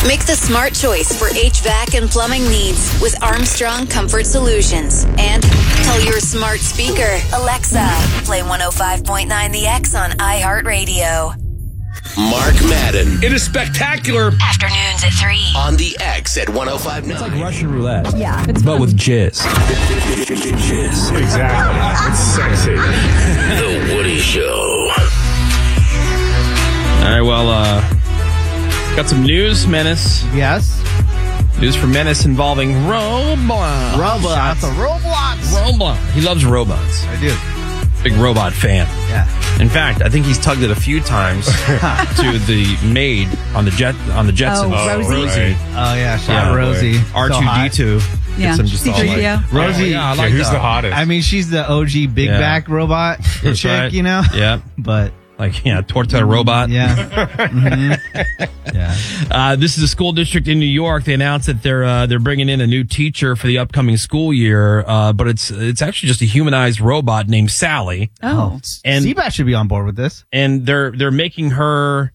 Make the smart choice for HVAC and plumbing needs with Armstrong Comfort Solutions. And tell your smart speaker, Alexa, play 105.9 The X on iHeartRadio. Mark Madden. It is spectacular. Afternoons at 3. On the X at 105.9. It's like Russian roulette. Yeah. But with jizz. Jizz. Exactly. It's sexy. The Woody Show. All right, well, got some news, Menace. Yes. News from Menace involving robots. Robot. He loves robots. I do. Big robot fan. Yeah. In fact, I think he's tugged it a few times to the maid on the Jetsons. Oh, Rosie. Right. Oh, yeah. Shout out Rosie. R2D2. Yeah. Some just all like, C-3PO. Rosie. yeah, I like who's that. the hottest? I mean, she's the OG big Yeah. back robot That's chick, right. you know? Yeah. But, Like, yeah, Torta robot. yeah. Mhm. Yeah. This is a school district in New York. They announced that they're bringing in a new teacher for the upcoming school year, but it's actually just a humanized robot named Sally, Oh. And- Seabass should be on board with this. and they're making her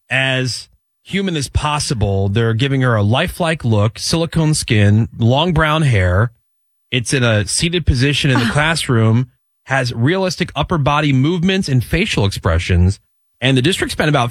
as human as possible. They're giving her a lifelike look, silicone skin, long brown hair. It's in a seated position in the classroom, has realistic upper body movements and facial expressions. And the district spent about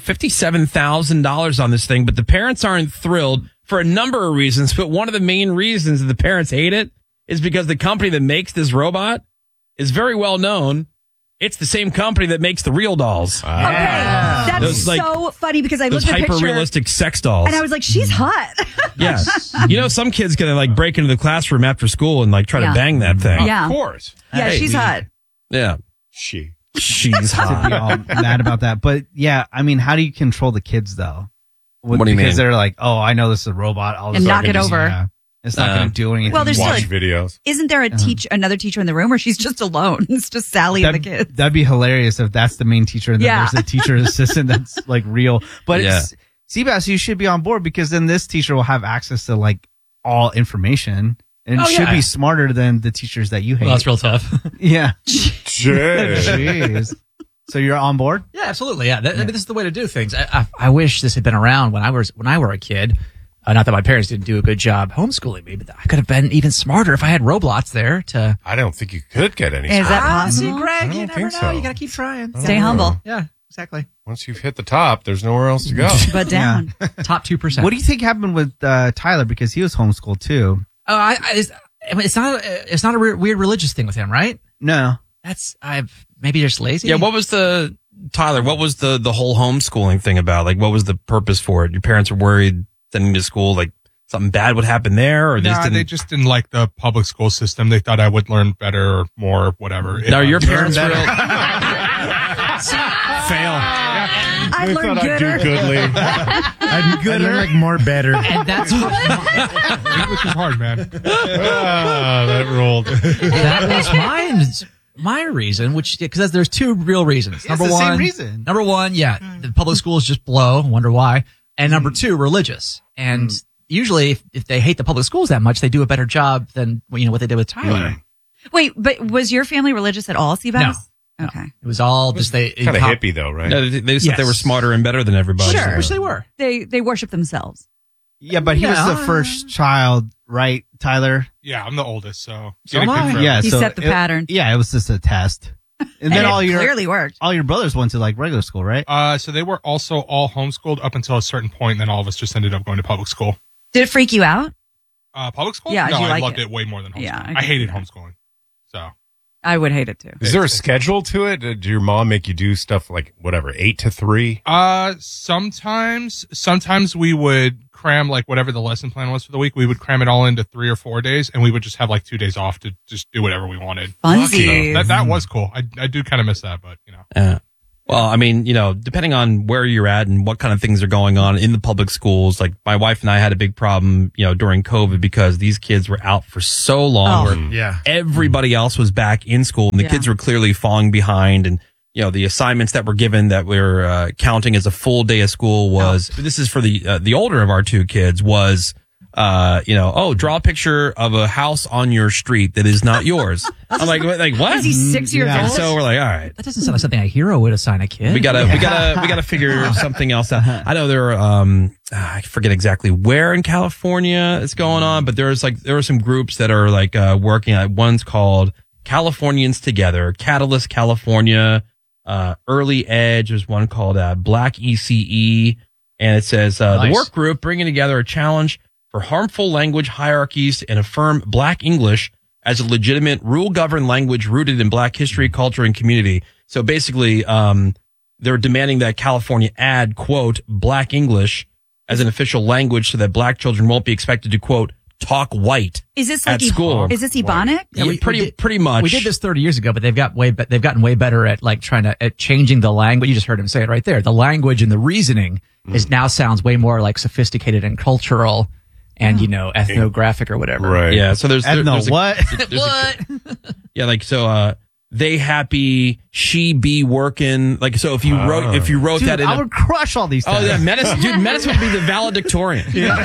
$57,000 on this thing, but the parents aren't thrilled for a number of reasons. But one of the main reasons that the parents hate it is because the company that makes this robot is very well known. It's the same company that makes the real dolls. Okay. That's Those, like, so funny because I Those looked at the picture hyper-realistic sex dolls. and I was like, she's hot. Yes. You know, some kids gonna like break into the classroom after school and like try Yeah. to bang that thing. Yeah. Of course. Yeah, Hey. she's hot. Yeah. She. She's To be hot. all mad about that. But, yeah, I mean, how do you control the kids, though? What do you because mean? they're like, oh, I know this is a robot. I'll And just knock fucking it just- over. Yeah. It's not going to do anything. Well, there's Watch still videos. Isn't there another teacher in the room, or she's just alone? It's just Sally and the kids. That'd be hilarious if that's the main teacher and then Yeah. there's a teacher assistant that's like real. But Yeah. it's Seabass, you should be on board because then this teacher will have access to like all information and Oh, should yeah. be smarter than the teachers that you hate. Well, that's real tough. Yeah. Jay. Jeez. So you're on board? Yeah, absolutely. Yeah, I mean, this is the way to do things. I wish this had been around when I were a kid. Not that my parents didn't do a good job homeschooling me, but I could have been even smarter if I had Roblox there to. I don't think you could get any. Is that See, possible? Greg, I you don't never think know. so. You got to keep trying. Stay humble, Yeah, exactly. Once you've hit the top, there's nowhere else to go. but down. Top 2%. What do you think happened with Tyler because he was homeschooled too? Oh, it's not a weird religious thing with him, right? No. Maybe just lazy. Yeah, what was the whole homeschooling thing about? Like, what was the purpose for it? Your parents were worried sending you to school, like something bad would happen there, or They just didn't like the public school system. They thought I would learn better or more, whatever. Now, your parents learn real Fail. I learned gooder. goodly. I'd learn like more better. And that's English is hard, man. That rolled. that was my reason, because there's two real reasons. It's the same reason. Number one, yeah, the public schools just blow. Wonder why. And number two, religious. And usually, if they hate the public schools that much, they do a better job than what they did with Tyler. Wait, but was your family religious at all, Seabass? No. Okay. It was all just Kind of hippie, though, right? No, they said Yes. they were smarter and better than everybody. Sure. Which they were. They worship themselves. Yeah, but he was the first child, right, Tyler? Yeah, I'm the oldest, so. So am I. Yeah, He set the pattern. Yeah, it was just a test. And then And it clearly worked. all your brothers went to like regular school, right? So they were also all homeschooled up until a certain point, and then all of us just ended up going to public school. Did it freak you out? Public school? Yeah, no, did you I like loved it? it way more than homeschooling. Yeah, I hated yeah. homeschooling. So. I would hate it too. Is there a schedule to it? Did your mom make you do stuff like, 8 to 3? Sometimes we would cram like whatever the lesson plan was for the week. We would cram it all into 3 or 4 days, and we would just have like 2 days off to just do whatever we wanted. Funsies. That was cool. I do kind of miss that, but Well, I mean, depending on where you're at and what kind of things are going on in the public schools, like my wife and I had a big problem, during COVID because these kids were out for so long where Yeah. everybody else was back in school and the Yeah. kids were clearly falling behind. And, the assignments that were given that we're counting as a full day of school was, this is for the older of our two kids, was draw a picture of a house on your street that is not yours. I'm like what? Is he 6 years And old? so we're like, all right. That doesn't sound like something a hero would assign a kid. We gotta figure something else out. I know there are, I forget exactly where in California it's going on, but there are some groups that are like, working on, one's called Californians Together, Catalyst California, Early Edge. There's one called, Black ECE. And it says, Nice. The work group bringing together a challenge for harmful language hierarchies and affirm Black English as a legitimate rule-governed language rooted in Black history, culture, and community. So basically, they're demanding that California add, quote, Black English as an official language so that Black children won't be expected to, quote, talk white Is this at like school. Is this Ebonic? Yeah, pretty much. We did this 30 years ago, but they've gotten way better at like at changing the language. You just heard him say it right there. The language and the reasoning now sounds way more like sophisticated and cultural and, ethnographic or whatever. Right. Yeah. So there's what? They happy, she be working. Like, so if you wrote Dude, that in I would crush all these things. Oh yeah, Menace would be the valedictorian.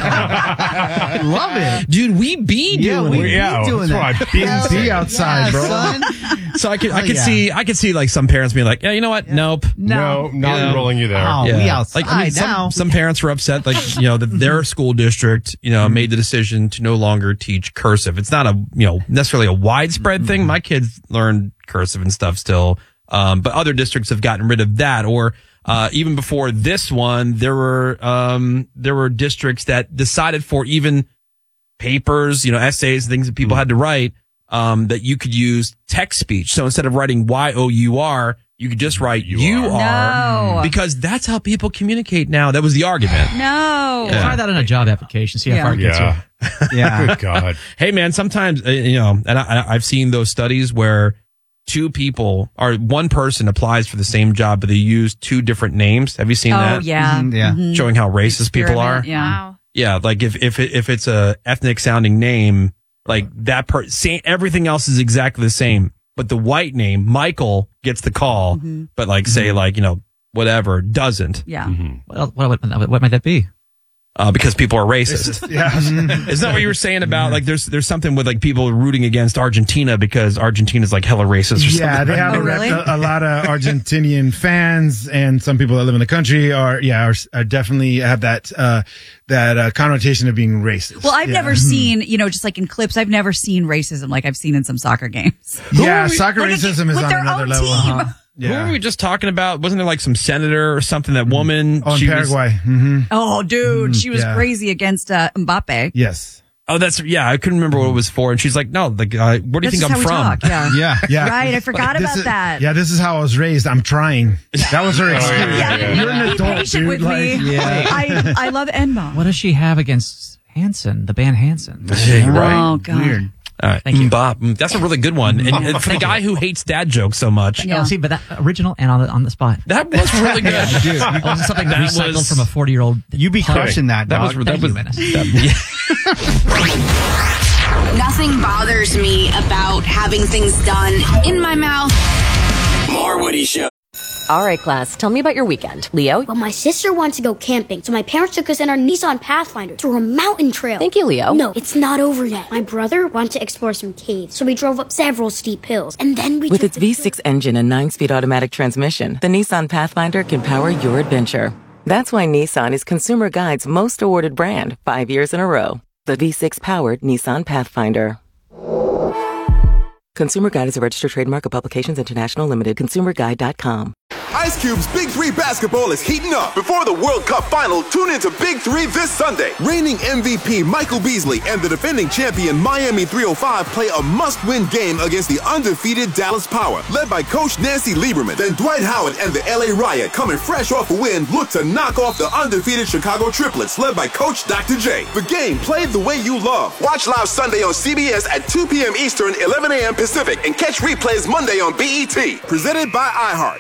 I love it. Dude, we be doing it. Yeah, doing that's that. why I've been outside, bro. Son. So I could see like some parents being like, yeah, you know what? Nope. No, not Yeah. enrolling you there. Oh, we outside now. Some parents were upset, like, that their school district, made the decision to no longer teach cursive. It's not necessarily a widespread thing. My kids learn cursive and stuff still. But other districts have gotten rid of that. Or, even before this one, there were districts that decided for even papers, essays, things that people had to write, that you could use text speech. So instead of writing Y-O-U-R, you could just write U-R. No. Because that's how people communicate now. That was the argument. No. Yeah. Try that on a job application. See how far it gets you. Yeah. Good God. Hey man, sometimes, and I've seen those studies where one person applies for the same job, but they use two different names. Have you seen that? Oh, yeah. Yeah. Showing how racist people are. Experiment, Yeah. Yeah, like if it's a ethnic sounding name, like that everyththing else is exactly the same, but the white name Michael gets the call, but like say like whatever doesn't. Yeah. What might that be? Because people are racist. Isn't that what you were saying about like there's something with like people rooting against Argentina because Argentina's like hella racist or something? Yeah, they have really? a lot of Argentinian fans, and some people that live in the country are definitely have that connotation of being racist. Well, I've never seen, just like in clips, I've never seen racism like I've seen in some soccer games. Yeah, soccer racism is with on their another own level. team. Uh-huh. Who were we just talking about? Wasn't there like some senator or something? That woman? Oh, in she Paraguay. Oh, dude, she was yeah. crazy against Mbappe. Yes. I couldn't remember what it was for. And she's like, no, like, where do you That's think just I'm how we from? talk, yeah. Yeah. Right, I forgot This about is- that. Yeah, this is how I was raised. I'm trying. That was her excuse. Yeah, You're an be adult, patient dude. with me. I love N-bomb. What does she have against Hanson, the band Hanson? Right. Oh, God. Weird. All right. Thank you. That's a really good one. And for the guy who hates dad jokes so much, Yeah, see, but that original and on the spot. that was really good. It wasn't something That recycled was- from a 40-year-old. You be crushing that, dog. Thank you, Menace. Nothing bothers me about having things done in my mouth. More Woody Show. All right, class, tell me about your weekend. Leo? Well, my sister wants to go camping, so my parents took us in our Nissan Pathfinder to a mountain trail. Thank you, Leo. No, it's not over yet. My brother wanted to explore some caves, so we drove up several steep hills, and then we With took its V6 engine and 9-speed automatic transmission, the Nissan Pathfinder can power your adventure. That's why Nissan is Consumer Guide's most awarded brand 5 years in a row. The V6-powered Nissan Pathfinder. Consumer Guide is a registered trademark of Publications International Limited. ConsumerGuide.com. Ice Cube's Big 3 basketball is heating up. Before the World Cup final, tune into Big 3 this Sunday. Reigning MVP Michael Beasley and the defending champion Miami 305 play a must-win game against the undefeated Dallas Power, led by Coach Nancy Lieberman. Then Dwight Howard and the LA Riot, coming fresh off a win, look to knock off the undefeated Chicago Triplets, led by Coach Dr. J. The game played the way you love. Watch live Sunday on CBS at 2 p.m. Eastern, 11 a.m. Pacific, and catch replays Monday on BET. Presented by iHeart.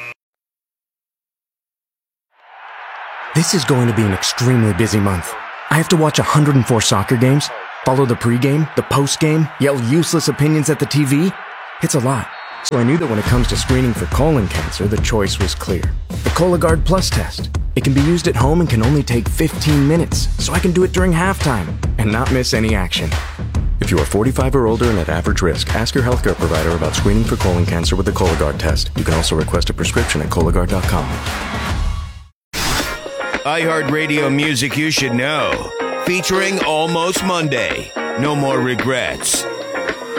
This is going to be an extremely busy month. I have to watch 104 soccer games, follow the pregame, the postgame, yell useless opinions at the TV. It's a lot. So I knew that when it comes to screening for colon cancer, the choice was clear. The Cologuard Plus test. It can be used at home and can only take 15 minutes, so I can do it during halftime and not miss any action. If you are 45 or older and at average risk, ask your healthcare provider about screening for colon cancer with the Cologuard test. You can also request a prescription at Cologuard.com. iHeartRadio music you should know. Featuring Almost Monday. No More Regrets.